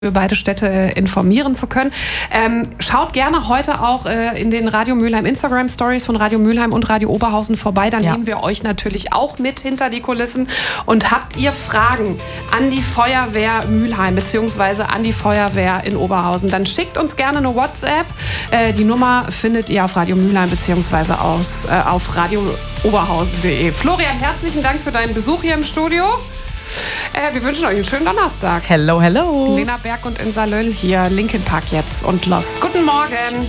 über beide Städte informieren zu können. Schaut gerne heute auch in den Radio Mülheim Instagram Stories von Radio Mülheim und Radio Oberhausen vorbei. Dann nehmen wir euch natürlich auch mit hinter die Kulissen. Und habt ihr Fragen an die Feuerwehr Mülheim bzw. an die Feuerwehr in Oberhausen, dann schickt uns gerne eine WhatsApp. Die Nummer findet ihr auf Radio Mülheim bzw. auf radiooberhausen.de. Florian, herzlichen Dank für deinen Besuch hier im Studio. Wir wünschen euch einen schönen Donnerstag. Hello, hello. Lena Berg und Insa Löll hier, Linkin Park jetzt und Lost. Guten Morgen.